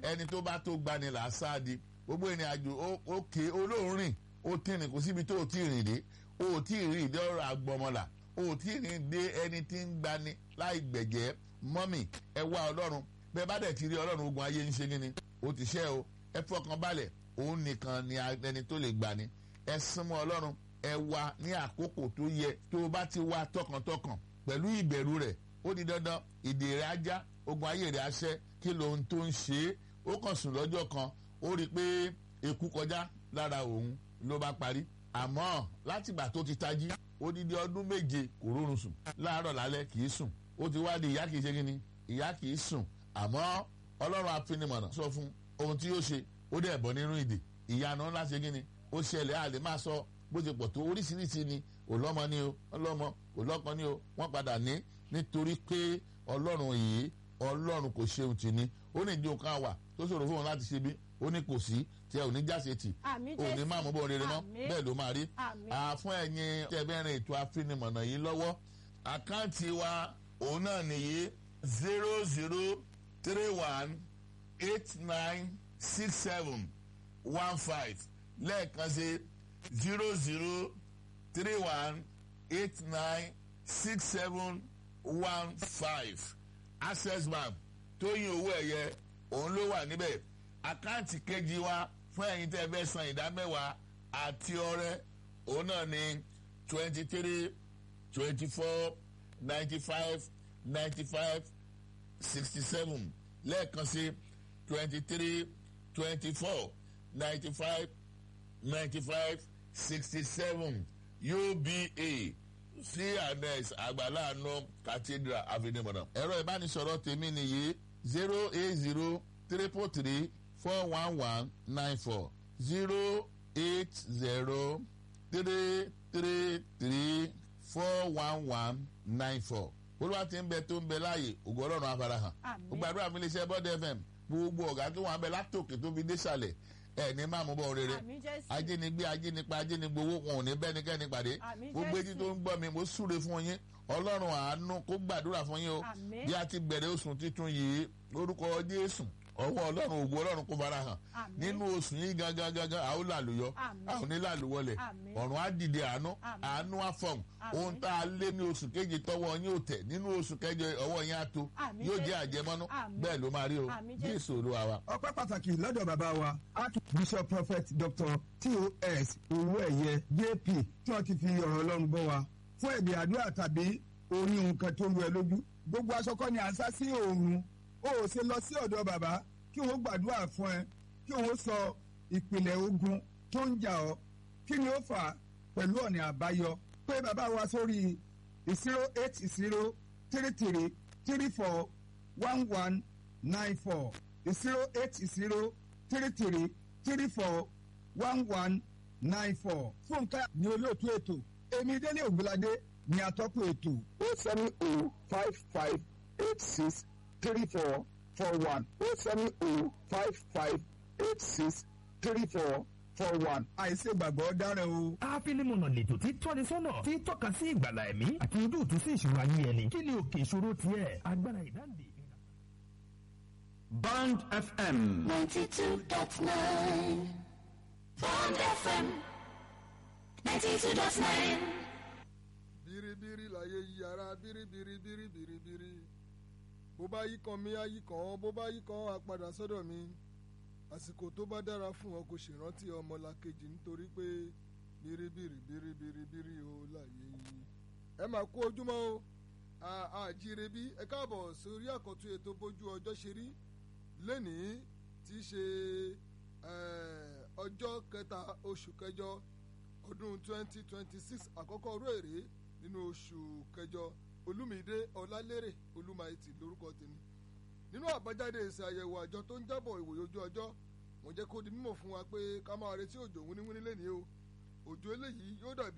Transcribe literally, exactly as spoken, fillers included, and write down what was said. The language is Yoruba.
ẹni tó bá tó gbani là á sáàdì gbogbo ìrìn àjò òkè olóòrìn ó tìrìn kò síbi tó o tí ì rìn dé o ò tí ì rìn dé ọ̀rọ̀ àgbọ̀mọ̀là o ò tí ì rìn dé ẹni tí ń gbani láì gbẹ̀jẹ́ mọ́mì ẹ wá ọlọ́run bẹ́ẹ̀ bá dẹ̀ ti rí ọlọ́run ogun ayé ń ṣe kí ni o ti ṣẹ́ o ẹ fọkàn balẹ̀ òun nìkan ni ẹni tó lè gbani ẹ súnmọ́ ọlọ́run ẹ wá ní àkókò tó yẹ tó o bá ti wá tọkàntọkàn pẹ̀lú ìbẹ̀rù rẹ̀ ó di dandan ìdè rẹ̀ ajá ogun ayé rẹ̀ aṣẹ́ kí lohun tó ń ṣe é ó kàn sùn lọ́jọ́ kan ó rí i pé eku kọjá lára òun ló bá parí àmọ́ látìgbà tó ti tají odidi ọdún méje kò rórun sùn láàárọ̀ lálẹ́ kì í sùn ó ti wá di ìyá kì í ṣe kíni ìyá kì í sùn àmọ́ ọlọ́run afinimọ̀nà sọ fún ohun tí yóò ṣe ó dẹ̀ bọ́ nínú ìdè ìyanu ńlá ṣe kíni ó ṣẹlẹ̀ a lè máa sọ bó ṣe pọ̀ tó oríṣiríṣi ni òlọ́mọ ni o ọlọ́mọ òlọ́kọ ni o wọ́n padà ní nítorí pé ọlọ́run yìí ọlọ́run kò ṣeun tì ní ó ní ìdíwọ̀n kan wà tó ṣòro fún wọn láti ṣe bí ó ní kò sí tí ẹ ò ní jáse tì ò ní máa mú bọ́ rere mọ́ bẹ́ẹ̀ ló máa rí fún ẹ̀yin tẹ̀bẹ̀rin ètò afinimọ̀nà yìí lọ́wọ́ àkáǹtì wa òun náà nìyí zero zero three one eight nine six seven one five lẹ́ẹ̀kan sí zero zero three one eight nine six seven one five access bank tóyìn owó ẹ̀yẹ òun ló wà níbẹ̀ àkáǹtì kejì wa fún ẹ̀yin tẹ́ ẹ fẹ́ san ìdá mẹ́wàá àti ọrẹ òun náà ní twenty three twenty four ninety five ninety five sixty seven lẹ́ẹ̀kan sí twenty three twenty four ninety five ninety five sixty seven U B A sí anes àgbàláàánú cathedral avenue ẹ̀rọ ìbánisọ̀rọ̀ tèmi nìyí zero eight zero triple three four one one nine four zero eight zero three three three four one one nine four olúwa ti ń bẹ tó ń bẹ láàyè ògo ọlọ́run afarahàn gbogbo àdúrà mi lè ṣe bọ́dẹ̀ fm gbogbo ọ̀gá tó wà ń bẹ látòkè tó fi dé sàlẹ̀ ẹ ní máa mú bọ́ rere ajínigbé ajínipa ajínigbowó wọn ò ní bẹ́nikẹ́ni pàdé gbogbo etí tó ń gbọ́ mi mo súre fún yín ọlọ́run àánú kó gbàdúrà fún yín o bí a ti bẹ̀rẹ̀ oṣù titun yìí lórúkọ jésù ọwọ́ ọlọ́run ògo ọlọ́run kó fara hàn nínú oṣù yìí gangan gangan àwọn làlùyọ àwọn onílàlùwọlẹ̀ ọ̀run á dìde àánú àánú àfọ̀m ohun tá a lé ní oṣù keje tọwọ́ yín ò tẹ̀ nínú oṣù kẹjọ ọwọ́ yín á tó yóò jẹ́ àjẹmọ́nú bẹ́ẹ̀ ló máa rí o jésù olúwa wa. ọpẹ́ pàtàkì lọ́dọ̀ bàbá wa archbishop prophet doctor T O S Owóẹ̀yẹ J P tí wọ́n ti fi ọ̀rọ̀ ọlọ́run bọ́ wa fún ẹ̀bì àdúrà tàbí orí nǹkan tó lu ẹ lójú gbogbo aṣọ kọ́ ni à ń sá sí òòrùn ó ò ṣe lọ sí ọ̀dọ̀ bàbá kí wọ́n gbàdúrà fún ẹ kí wọ́n sọ ìpìlẹ̀ ogun tó ń jà ọ́ kí ni ó fà á pẹ̀lú ọ̀nà àbáyọ pé bàbá wa sórí zero eight zero three three three four one one nine four zero eight zero three three three four one one nine four fúnkẹ́ ní olóòtú ètò èmi délé ògbóládé ní atọ́kùn ètò o seven o five five eight six three four four one o seven o five five eight six three four four one. àìsè gbàgbọ́ dára o. àfinimọ̀nà lètò tí tọ́ni sọ́nà tí tọ́ka sí ìgbàlà ẹ̀mí àti ojútùú sí ìṣòro ayé ẹni kí ni òkè ìṣòro tiẹ̀ agbára ìdáǹdè. Band F M ninety two dot nine Band F M ninety two dot nine. Bìrìbìrì láyé yàrá bìrìbìrì bìrìbìrì bìrì bó bá yí kan mi á yí kan ọ́ bó bá yí kan á padà sọ́dọ̀ mi àsìkò tó bá dára fún ọ kò ṣèrántí ọmọlàkejì nítorí pé bìrìbìrì bìrìbìrì bìrì ó láyé yìí. ẹ máa kú ojúmọ́ o àjíire bí ẹ káàbọ̀ sórí àkọ́tún ètò bójú ọjọ́ ṣe rí lénìí tí í ṣe ọjọ́ kẹta oṣù kẹjọ ọdún twenty twenty six àkọ́kọ́ ọ̀rọ̀ èrè nínú oṣù kẹjọ olúmídé ọlálérè olúmáìtì lórúkọ tèmi nínú àbájáde èsì àyẹ̀wò àjọ tó ń jábọ̀ ìwòye ojú ọjọ́ wọ́n jẹ́ kó di mímọ̀ fún wa pé ká máa retí òjò wíníwíní lénìí o òjò eléyìí yóò dàbí